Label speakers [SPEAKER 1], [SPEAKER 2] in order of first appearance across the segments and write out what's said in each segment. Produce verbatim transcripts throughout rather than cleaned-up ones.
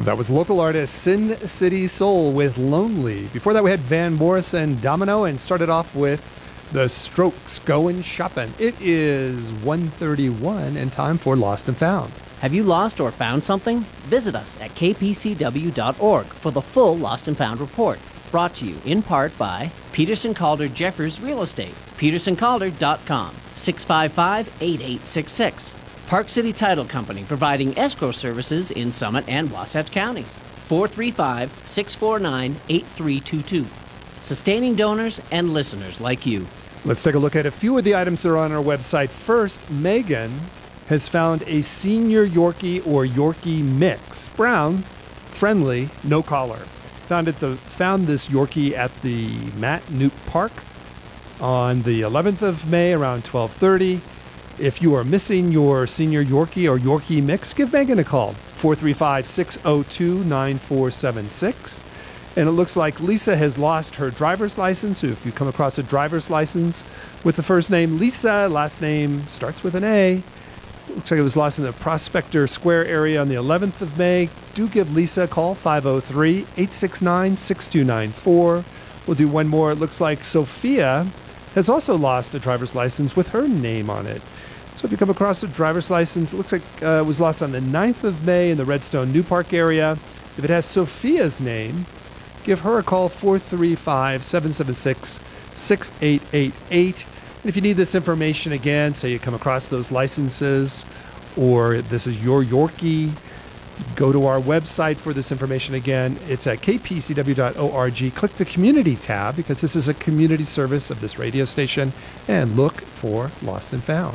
[SPEAKER 1] That was local artist Sin City Soul with Lonely. Before that, we had Van Morrison Domino and started off with The Strokes Goin' Shoppin'. It is one thirty-one and time for Lost and Found.
[SPEAKER 2] Have you lost or found something? Visit us at k p c w dot org for the full Lost and Found report. Brought to you in part by Peterson Calder Jeffers Real Estate, peterson calder dot com, six five five, eight eight six six. Park City Title Company, providing escrow services in Summit and Wasatch counties. four three five, six four nine, eight three two two. Sustaining donors and listeners like you.
[SPEAKER 1] Let's take a look at a few of the items that are on our website. First, Megan has found a senior Yorkie or Yorkie mix. Brown, friendly, no collar. Found it the found this Yorkie at the Matt Newt Park on the eleventh of May around twelve thirty. If you are missing your senior Yorkie or Yorkie mix, give Megan a call, four three five, six oh two, nine four seven six. And it looks like Lisa has lost her driver's license. So if you come across a driver's license with the first name Lisa, last name starts with an A, looks like it was lost in the Prospector Square area on the eleventh of May, do give Lisa a call, five oh three, eight six nine, six two nine four. We'll do one more. It looks like Sophia has also lost a driver's license with her name on it. So if you come across a driver's license, it looks like uh, it was lost on the ninth of May in the Redstone New Park area. If it has Sophia's name, give her a call, four three five, seven seven six, six eight eight eight. And if you need this information again, say you come across those licenses or this is your Yorkie, go to our website for this information again. It's at k p c w dot org. Click the community tab because this is a community service of this radio station and look for Lost and Found.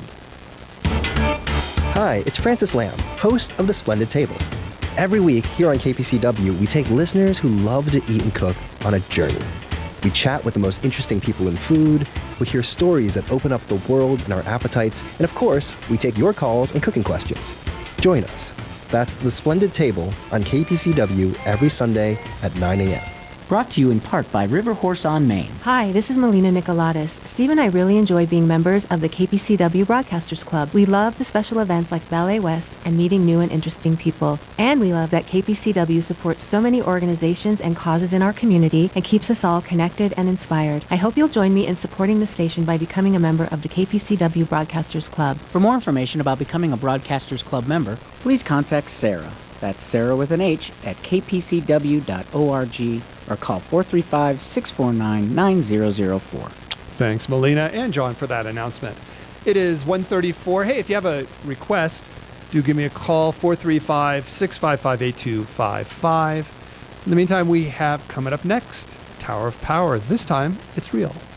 [SPEAKER 3] Hi, it's Francis Lamb, host of The Splendid Table. Every week here on K P C W, we take listeners who love to eat and cook on a journey. We chat with the most interesting people in food, we hear stories that open up the world and our appetites, and of course, we take your calls and cooking questions. Join us. That's The Splendid Table on K P C W every Sunday at nine a.m.
[SPEAKER 4] Brought to you in part by River Horse on Main.
[SPEAKER 5] Hi, this is Melina Nicolatis. Steve and I really enjoy being members of the K P C W Broadcasters Club. We love the special events like Ballet West and meeting new and interesting people. And we love that K P C W supports so many organizations and causes in our community and keeps us all connected and inspired. I hope you'll join me in supporting the station by becoming a member of the K P C W Broadcasters Club.
[SPEAKER 4] For more information about becoming a Broadcasters Club member, please contact Sarah. That's Sarah with an H at k p c w dot org or call four three five, six four nine, nine zero zero four.
[SPEAKER 1] Thanks, Melina and John, for that announcement. It is one thirty-four. Hey, if you have a request, do give me a call, four three five, six five five, eight two five five. In the meantime, we have coming up next, Tower of Power. This time, it's real.